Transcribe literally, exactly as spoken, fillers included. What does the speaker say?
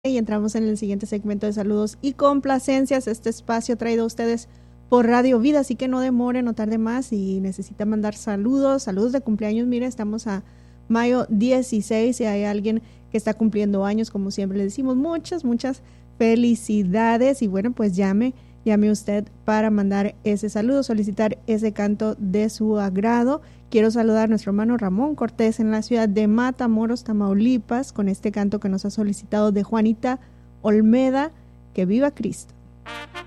Y entramos en el siguiente segmento de saludos y complacencias. Este espacio traído a ustedes por Radio Vida, así que no demore, no tarde más. Y necesita mandar saludos, saludos de cumpleaños. Mire, estamos a mayo dieciséis y hay alguien que está cumpliendo años, como siempre le decimos, muchas, muchas felicidades. Y bueno, pues llame, llame usted para mandar ese saludo, solicitar ese canto de su agrado. Quiero saludar a nuestro hermano Ramón Cortés en la ciudad de Matamoros, Tamaulipas, con este canto que nos ha solicitado de Juanita Olmeda, que viva Cristo.